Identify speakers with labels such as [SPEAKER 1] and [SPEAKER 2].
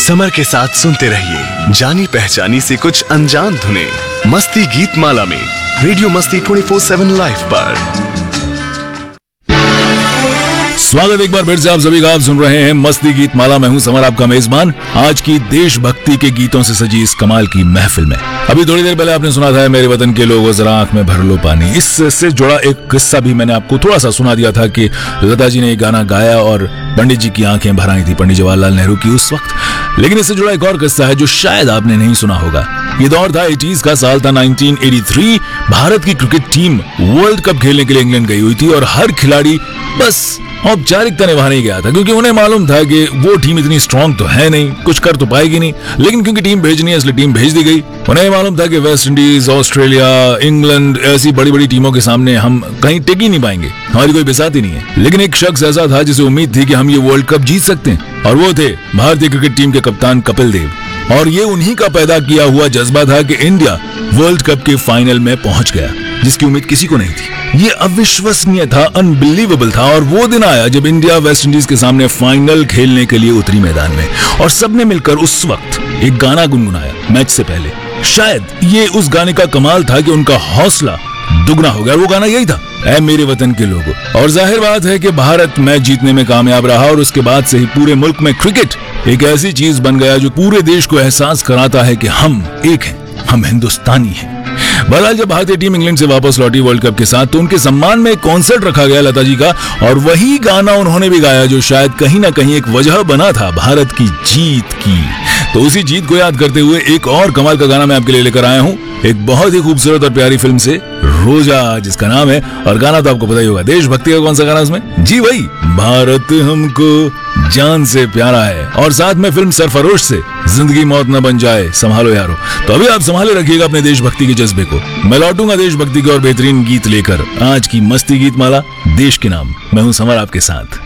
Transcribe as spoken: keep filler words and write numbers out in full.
[SPEAKER 1] Summer के साथ सुनते रहिए जानी पहचानी से कुछ अनजान धुने मस्ती गीत माला में रेडियो मस्ती ट्वेंटी फोर सेवन लाइव पर।
[SPEAKER 2] स्वागत एक बार फिर से आप सभी का। आप सुन रहे हैं मस्ती गीत माला। मैं हूं समर, आपका मेजबान, आज की देशभक्ति के गीतों से सजी इस कमाल की महफिल में। अभी थोड़ी देर पहले आपने सुना था मेरे वतन के लोगों जरा आंख में भर लो पानी। इससे जुड़ा एक किस्सा भी मैंने आपको थोड़ा सा सुना दिया था कि लता जी ने एक गाना गाया और पंडित जी की आंखें भर आई थी, पंडित जवाहरलाल नेहरू की उस वक्त। लेकिन इससे जुड़ा एक और किस्सा है जो शायद आपने नहीं सुना होगा। ये दौर था एटीज़ का, साल था नाइनटीन एटी थ्री। भारत की क्रिकेट टीम वर्ल्ड कप खेलने के लिए इंग्लैंड गई हुई थी और हर खिलाड़ी बस औपचारिकता निभाने गया था, क्योंकि उन्हें मालूम था कि वो टीम इतनी स्ट्रांग तो है नहीं, कुछ कर तो पाएगी नहीं, लेकिन क्योंकि टीम भेजनी है इसलिए टीम भेज दी गई। उन्हें मालूम था कि वेस्ट इंडीज, ऑस्ट्रेलिया, इंग्लैंड ऐसी बड़ी बड़ी टीमों के सामने हम कहीं टिक ही नहीं पाएंगे, हमारी कोई बिसात ही नहीं है। लेकिन एक शख्स ऐसा था जिसे उम्मीद थी कि हम ये वर्ल्ड कप जीत सकते हैं, और वो थे भारतीय क्रिकेट टीम के कप्तान कपिल देव। और ये उन्हीं का पैदा किया हुआ जज्बा था कि इंडिया वर्ल्ड कप के फाइनल में पहुंच गया, जिसकी उम्मीद किसी को नहीं थी। ये अविश्वसनीय था, अनबिलीवेबल था। और वो दिन आया जब इंडिया वेस्ट इंडीज के सामने फाइनल खेलने के लिए उतरी मैदान में, और सबने मिलकर उस वक्त एक गाना गुनगुनाया मैच से पहले। शायद ये उस गाने का कमाल था कि उनका हौसला दुगना हो गया। वो गाना यही था, ऐ मेरे वतन के लोगों। और जाहिर बात है कि भारत मैच जीतने में कामयाब रहा, और उसके बाद से ही पूरे मुल्क में क्रिकेट एक ऐसी चीज बन गया जो पूरे देश को एहसास कराता है कि हम एक हैं, हम हिंदुस्तानी हैं। बहरहाल जब भारतीय टीम इंग्लैंड से वापस लौटी वर्ल्ड कप के साथ, तो उनके सम्मान में एक कॉन्सर्ट रखा गया लता जी का, और वही गाना उन्होंने भी गाया जो शायद कहीं ना कहीं एक वजह बना था भारत की जीत की। तो उसी जीत को याद करते हुए एक और कमाल का गाना मैं आपके लिए लेकर आया हूँ, एक बहुत ही खूबसूरत और प्यारी फिल्म से, रोजा जिसका नाम है। और गाना तो आपको पता ही होगा, देशभक्ति का कौन सा गाना उसमें? जी वही, भारत हमको जान से प्यारा है। और साथ में फिल्म सरफरोश से, जिंदगी मौत न बन जाए, संभालो यारो। तो अभी आप संभाले रखिएगा अपने देशभक्ति के जज्बे को। मैं लौटूंगा देशभक्ति के और बेहतरीन गीत लेकर आज की मस्ती गीत माला, देश के नाम। मैं हूं समर आपके साथ।